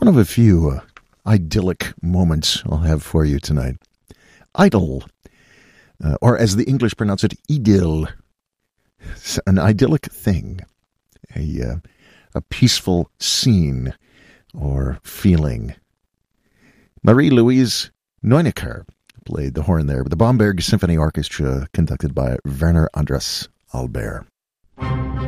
one of a few idyllic moments I'll have for you tonight. Idyll, or as the English pronounce it, idyll. It's an idyllic thing, a peaceful scene or feeling. Marie-Louise Neunecker played the horn there with the Bamberg Symphony Orchestra, conducted by Werner Andras Albert.